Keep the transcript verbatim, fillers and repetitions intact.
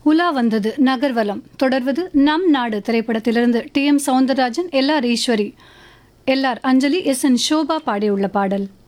உலா வந்தது நகர்வலம். தொடர்வது நம் நாடு திரைப்படத்திலிருந்து D M Soundararajan, L R Eswari, L R அஞ்சலி, எஸ் என் ஷோபா பாடியுள்ள பாடல்.